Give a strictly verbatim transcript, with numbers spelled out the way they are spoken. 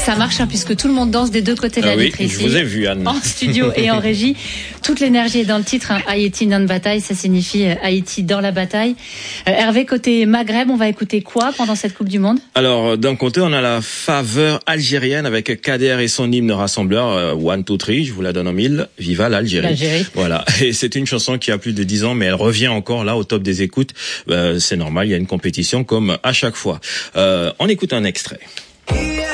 ça marche hein, puisque tout le monde danse des deux côtés de ah la oui, vitre ici. Je vous ai vu, Anne. En studio et en régie. Toute l'énergie est dans le titre. Hein, Haïti dans la bataille, ça signifie euh, Haïti dans la bataille. Euh, Hervé, côté Maghreb, on va écouter quoi pendant cette Coupe du Monde? Alors, d'un côté, on a la faveur algérienne avec Kader et son hymne rassembleur euh, One, Two, Three. Je vous la donne en mille. Viva l'Algérie. L'Algérie. Voilà. Et c'est une chanson qui a plus de dix ans, mais elle revient encore là au top des écoutes. Euh, c'est normal, il y a une compétition comme à chaque fois. Euh, on écoute un extrait.